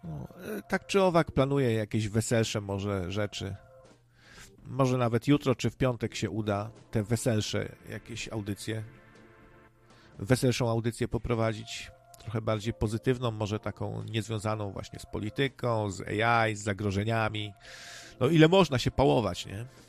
No, tak czy owak planuję jakieś weselsze może rzeczy. Może nawet jutro czy w piątek się uda te weselsze jakieś audycje, weselszą audycję poprowadzić, trochę bardziej pozytywną, może taką niezwiązaną właśnie z polityką, z AI, z zagrożeniami. No ile można się pałować, nie?